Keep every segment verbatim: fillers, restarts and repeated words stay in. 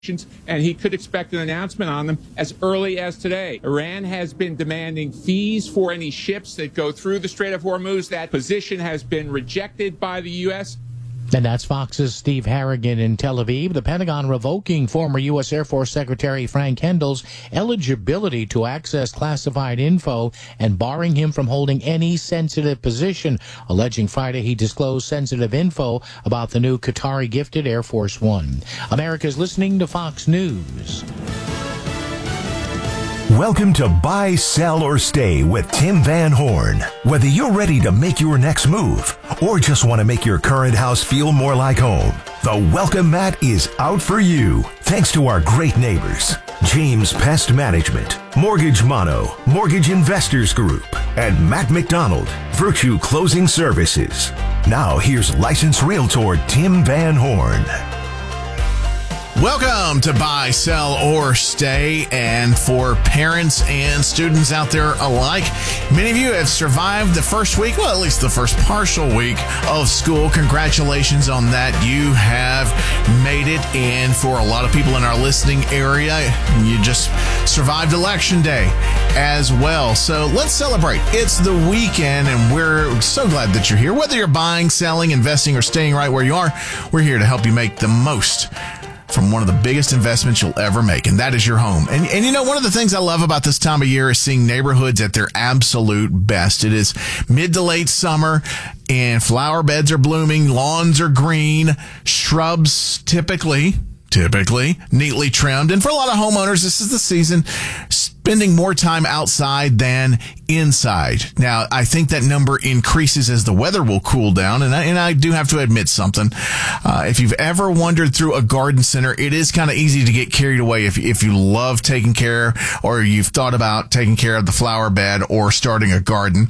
and he could expect an announcement on them as early as today. Iran has been demanding fees for any ships that go through the Strait of Hormuz. That position has been rejected by the U S. And that's Fox's Steve Harrigan in Tel Aviv. The Pentagon revoking former U S. Air Force Secretary Frank Hendel's eligibility to access classified info and barring him from holding any sensitive position, alleging Friday he disclosed sensitive info about the new Qatari-gifted Air Force One. America's listening to Fox News. Welcome to Buy, Sell, or Stay with Tim Van Horn. Whether you're ready to make your next move or just want to make your current house feel more like home, the welcome mat is out for you. Thanks to our great neighbors, James Pest Management, Mortgage Mono, Mortgage Investors Group, and Matt McDonald, Virtue Closing Services. Now here's licensed realtor Tim Van Horn. Welcome to Buy, Sell, or Stay. And for parents and students out there alike, many of you have survived the first week, well, at least the first partial week of school. Congratulations on that. You have made it. And for a lot of people in our listening area, you just survived Election Day as well. So let's celebrate. It's the weekend, and we're so glad that you're here. Whether you're buying, selling, investing, or staying right where you are, we're here to help you make the most from one of the biggest investments you'll ever make, and that is your home. And, and you know, one of the things I love about this time of year is seeing neighborhoods at their absolute best. It is mid to late summer, and flower beds are blooming, lawns are green, shrubs typically, typically neatly trimmed. And for a lot of homeowners, this is the season spending more time outside than inside. Now, I think that number increases as the weather will cool down, and I, and I do have to admit something. Uh, if you've ever wandered through a garden center, it is kind of easy to get carried away if, if you love taking care, or you've thought about taking care of the flower bed or starting a garden.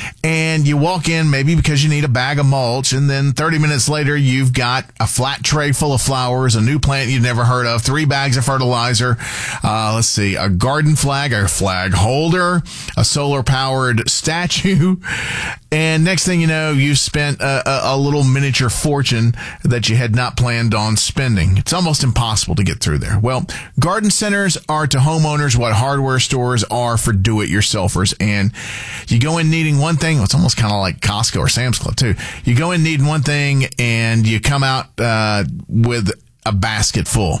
And you walk in maybe because you need a bag of mulch, and then thirty minutes later, you've got a flat tray full of flowers, a new plant you've never heard of, three bags of fertilizer, uh, let's see, a garden flag, a flag holder, a solar-powered statue, and next thing you know, you've spent a, a, a little miniature fortune that you had not planned on spending. It's almost impossible to get through there. Well, garden centers are to homeowners what hardware stores are for do-it-yourselfers, and you go in needing one thing. Well, it's almost kind of like Costco or Sam's Club, too. You go in needing one thing, and you come out uh, with a basket full.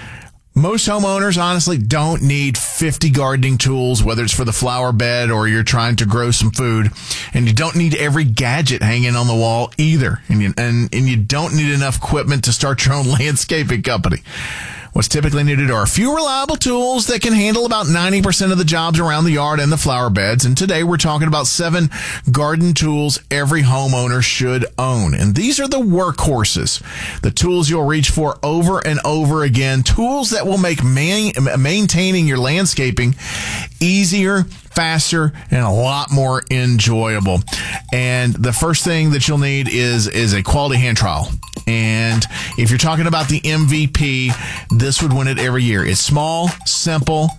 Most homeowners, honestly, don't need fifty gardening tools, whether it's for the flower bed or you're trying to grow some food. And you don't need every gadget hanging on the wall either. And you, and, and you don't need enough equipment to start your own landscaping company. What's typically needed are a few reliable tools that can handle about ninety percent of the jobs around the yard and the flower beds. And today we're talking about seven garden tools every homeowner should own. And these are the workhorses, the tools you'll reach for over and over again, tools that will make man- maintaining your landscaping easier, faster, and a lot more enjoyable. And the first thing that you'll need is, is a quality hand trowel. And if you're talking about the M V P, this would win it every year. It's small, simple,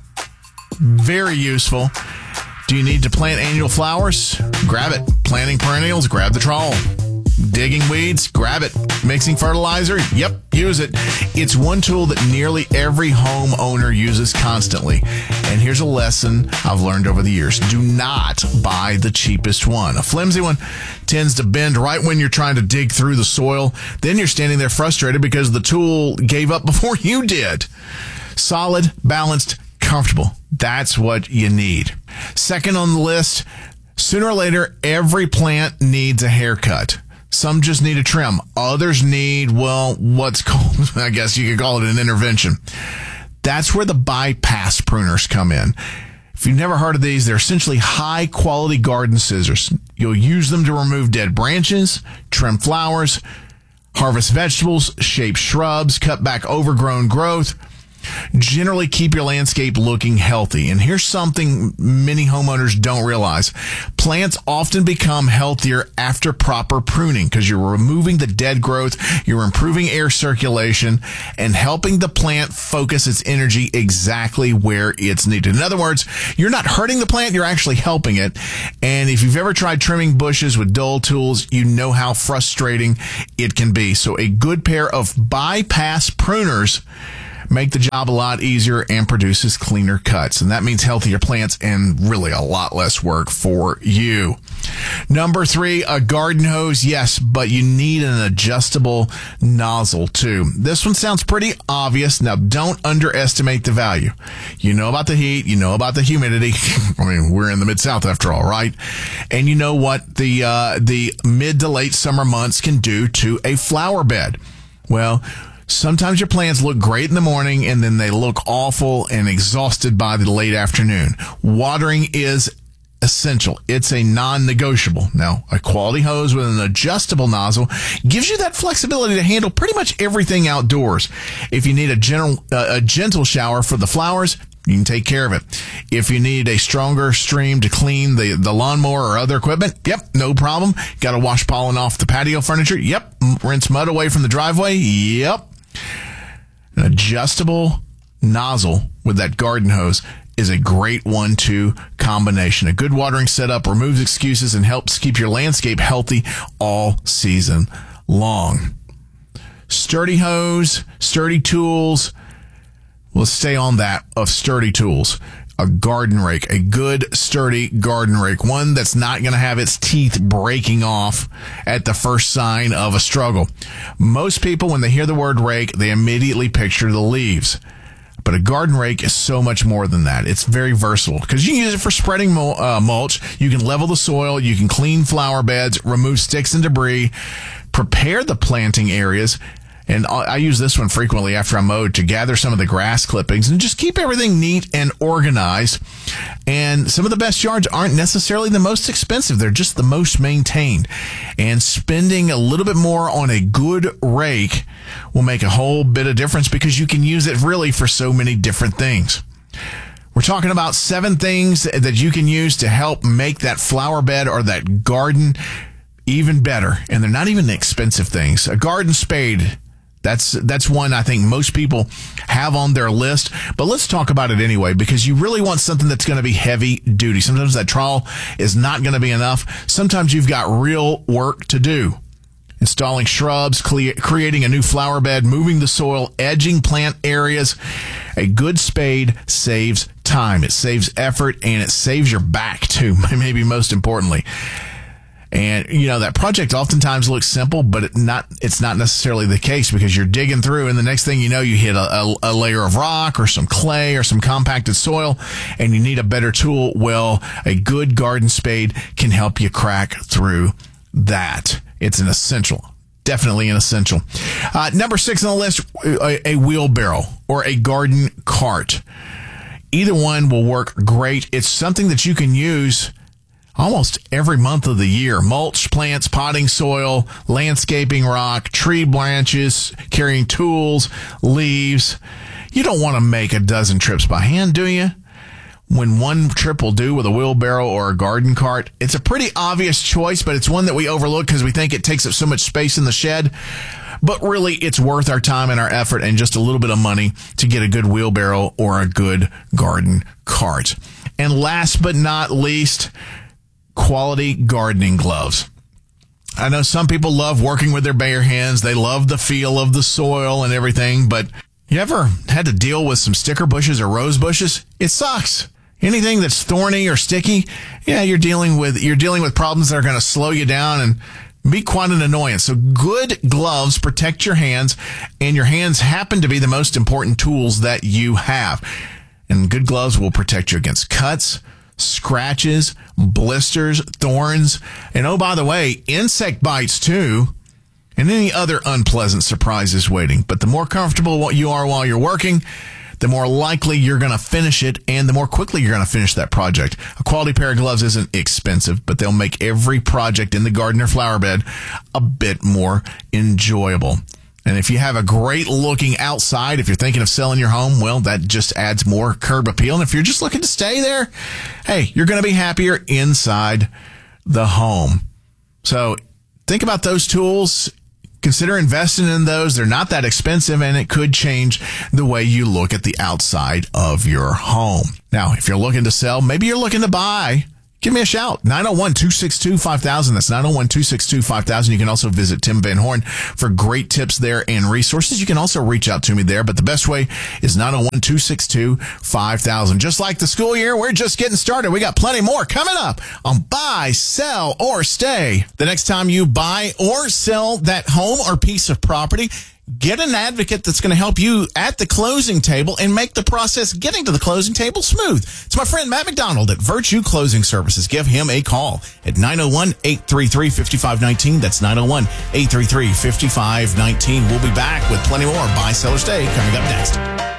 very useful. Do you need to plant annual flowers? Grab it. Planting perennials? Grab the trowel. Digging weeds? Grab it. Mixing fertilizer? Yep, use it. It's one tool that nearly every homeowner uses constantly. And here's a lesson I've learned over the years. Do not buy the cheapest one. A flimsy one tends to bend right when you're trying to dig through the soil. Then you're standing there frustrated because the tool gave up before you did. Solid, balanced, comfortable. That's what you need. Second on the list, sooner or later, every plant needs a haircut. Some just need a trim. Others need, well, what's called, I guess you could call it an intervention. That's where the bypass pruners come in. If you've never heard of these, they're essentially high-quality garden scissors. You'll use them to remove dead branches, trim flowers, harvest vegetables, shape shrubs, cut back overgrown growth. Generally keep your landscape looking healthy. And here's something many homeowners don't realize. Plants often become healthier after proper pruning because you're removing the dead growth, you're improving air circulation, and helping the plant focus its energy exactly where it's needed. In other words, you're not hurting the plant, you're actually helping it. And if you've ever tried trimming bushes with dull tools, you know how frustrating it can be. So a good pair of bypass pruners make the job a lot easier and produces cleaner cuts. And that means healthier plants and really a lot less work for you. Number three, a garden hose. Yes, but you need an adjustable nozzle too. This one sounds pretty obvious. Now, don't underestimate the value. You know about the heat. You know about the humidity. I mean, we're in the Mid-South after all, right? And you know what the uh, the mid to late summer months can do to a flower bed. Well, sometimes your plants look great in the morning and then they look awful and exhausted by the late afternoon. Watering is essential. It's a non-negotiable. Now, a quality hose with an adjustable nozzle gives you that flexibility to handle pretty much everything outdoors. If you need a gentle, uh, a gentle shower for the flowers, you can take care of it. If you need a stronger stream to clean the, the lawnmower or other equipment, yep, no problem. Got to wash pollen off the patio furniture? Yep. Rinse mud away from the driveway? Yep. An adjustable nozzle with that garden hose is a great one two combination. A good watering setup removes excuses and helps keep your landscape healthy all season long. Sturdy hose, sturdy tools. Let's stay on that of sturdy tools. A garden rake, a good sturdy garden rake, one that's not going to have its teeth breaking off at the first sign of a struggle. Most people, when they hear the word rake, they immediately picture the leaves. But a garden rake is so much more than that. It's very versatile because you can use it for spreading mul- uh, mulch. You can level the soil. You can clean flower beds, remove sticks and debris, prepare the planting areas. And I use this one frequently after I mowed to gather some of the grass clippings and just keep everything neat and organized. And some of the best yards aren't necessarily the most expensive. They're just the most maintained. And spending a little bit more on a good rake will make a whole bit of difference because you can use it really for so many different things. We're talking about seven things that you can use to help make that flower bed or that garden even better. And they're not even expensive things. A garden spade. That's that's one I think most people have on their list. But let's talk about it anyway, because you really want something that's going to be heavy duty. Sometimes that trowel is not going to be enough. Sometimes you've got real work to do. Installing shrubs, cle- creating a new flower bed, moving the soil, edging plant areas. A good spade saves time. It saves effort, and it saves your back, too, maybe most importantly. And, you know, that project oftentimes looks simple, but it not it's not necessarily the case because you're digging through, and the next thing you know, you hit a, a, a layer of rock or some clay or some compacted soil, and you need a better tool. Well, a good garden spade can help you crack through that. It's an essential. Definitely an essential. Uh, number six on the list, a, a wheelbarrow or a garden cart. Either one will work great. It's something that you can use almost every month of the year. Mulch, plants, potting soil, landscaping rock, tree branches, carrying tools, leaves. You don't want to make a dozen trips by hand, do you? When one trip will do with a wheelbarrow or a garden cart. It's a pretty obvious choice, but it's one that we overlook because we think it takes up so much space in the shed. But really, it's worth our time and our effort and just a little bit of money to get a good wheelbarrow or a good garden cart. And last but not least, quality gardening gloves. I know some people love working with their bare hands. They love the feel of the soil and everything, but you ever had to deal with some sticker bushes or rose bushes? It sucks. Anything that's thorny or sticky, yeah, you're dealing with you're dealing with problems that are going to slow you down and be quite an annoyance. So good gloves protect your hands, and your hands happen to be the most important tools that you have. And good gloves will protect you against cuts, scratches, blisters, thorns, and oh, by the way, insect bites too, and any other unpleasant surprises waiting. But the more comfortable you are while you're working, the more likely you're going to finish it, and the more quickly you're going to finish that project. A quality pair of gloves isn't expensive, but they'll make every project in the garden or flower bed a bit more enjoyable. And if you have a great looking outside, if you're thinking of selling your home, well, that just adds more curb appeal. And if you're just looking to stay there, hey, you're going to be happier inside the home. So think about those tools. Consider investing in those. They're not that expensive, and it could change the way you look at the outside of your home. Now, if you're looking to sell, maybe you're looking to buy, give me a shout. nine oh one, two six two, five thousand. That's nine oh one, two six two, five thousand. You can also visit Tim Van Horn for great tips there and resources. You can also reach out to me there, but the best way is nine oh one, two six two, five thousand. Just like the school year, we're just getting started. We got plenty more coming up on Buy, Sell, or Stay. The next time you buy or sell that home or piece of property, get an advocate that's going to help you at the closing table and make the process getting to the closing table smooth. It's my friend Matt McDonald at Virtue Closing Services. Give him a call at nine oh one, eight three three, five five one nine. That's nine oh one, eight three three, five five one nine. We'll be back with plenty more Buy, Sell, or Stay coming up next.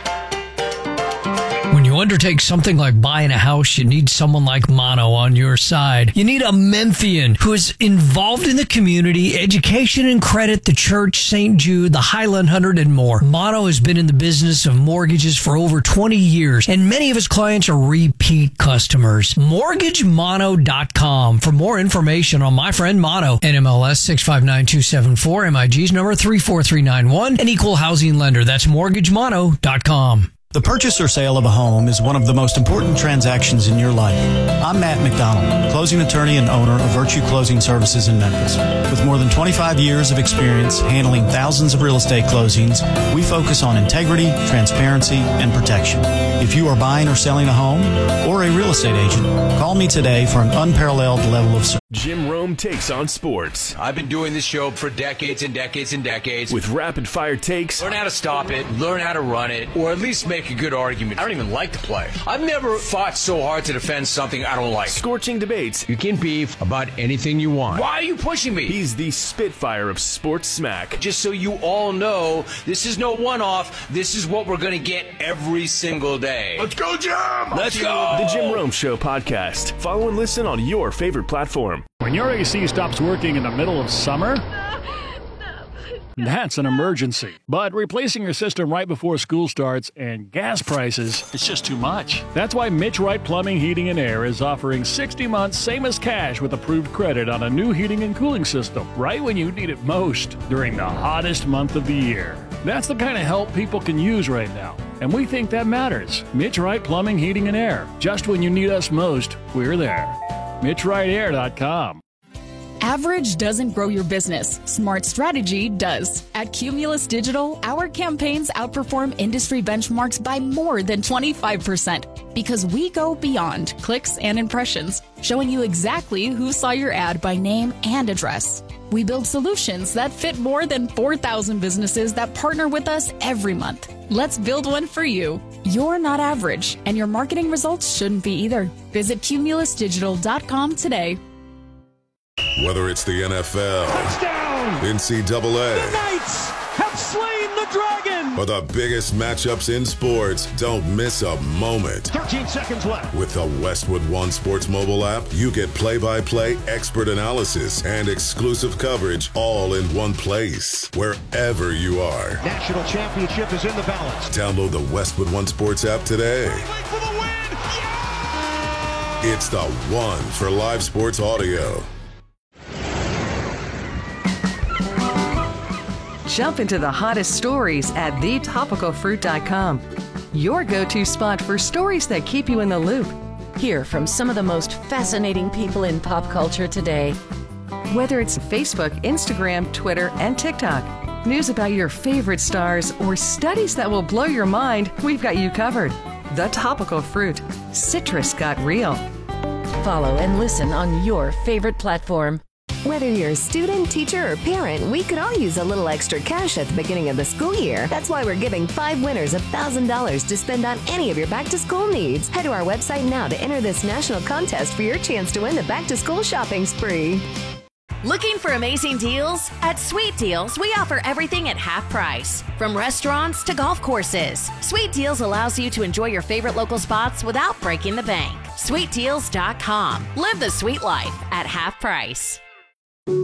When you undertake something like buying a house, you need someone like Mono on your side. You need a Memphian who is involved in the community, education and credit, the church, Saint Jude, the Highland Hundred, and more. Mono has been in the business of mortgages for over twenty years, and many of his clients are repeat customers. mortgage mono dot com for more information on my friend Mono. N M L S six five nine two seven four, M I G's number three four three nine one, an equal housing lender. That's mortgage mono dot com. The purchase or sale of a home is one of the most important transactions in your life. I'm Matt McDonald, closing attorney and owner of Virtue Closing Services in Memphis. With more than twenty-five years of experience handling thousands of real estate closings, we focus on integrity, transparency, and protection. If you are buying or selling a home or a real estate agent, call me today for an unparalleled level of service. Jim Rome takes on sports. I've been doing this show for decades and decades and decades. With rapid-fire takes. Learn how to stop it, learn how to run it, or at least make a good argument. I don't even like to play. I've never fought so hard to defend something I don't like. Scorching debates. You can beef about anything you want. Why are you pushing me? He's the Spitfire of sports smack. Just so you all know, this is no one-off. This is what we're going to get every single day. Let's go, Jim! Let's go! The Jim Rome Show podcast. Follow and listen on your favorite platform. When your A C stops working in the middle of summer, that's an emergency. But replacing your system right before school starts and gas prices, it's just too much. That's why Mitch Wright Plumbing, Heating, and Air is offering sixty months same as cash with approved credit on a new heating and cooling system right when you need it most during the hottest month of the year. That's the kind of help people can use right now. And we think that matters. Mitch Wright Plumbing, Heating, and Air. Just when you need us most, we're there. Mitch Wright Air dot com. Average doesn't grow your business. Smart strategy does. At Cumulus Digital, our campaigns outperform industry benchmarks by more than twenty-five percent because we go beyond clicks and impressions, showing you exactly who saw your ad by name and address. We build solutions that fit more than four thousand businesses that partner with us every month. Let's build one for you. You're not average, and your marketing results shouldn't be either. Visit cumulus digital dot com today. Whether it's the N F L, touchdown, N C double A, the Knights have slain the dragon, or the biggest matchups in sports, don't miss a moment. thirteen seconds left. With the Westwood One Sports mobile app, you get play-by-play expert analysis and exclusive coverage all in one place, wherever you are. National championship is in the balance. Download the Westwood One Sports app today. For the win. Yeah! It's the one for live sports audio. Jump into the hottest stories at the topical fruit dot com. Your go-to spot for stories that keep you in the loop. Hear from some of the most fascinating people in pop culture today. Whether it's Facebook, Instagram, Twitter, and TikTok, news about your favorite stars, or studies that will blow your mind, we've got you covered. The Topical Fruit. Citrus got real. Follow and listen on your favorite platform. Whether you're a student, teacher, or parent, we could all use a little extra cash at the beginning of the school year. That's why we're giving five winners one thousand dollars to spend on any of your back-to-school needs. Head to our website now to enter this national contest for your chance to win the back-to-school shopping spree. Looking for amazing deals? At Sweet Deals, we offer everything at half price. From restaurants to golf courses, Sweet Deals allows you to enjoy your favorite local spots without breaking the bank. sweet deals dot com. Live the sweet life at half price.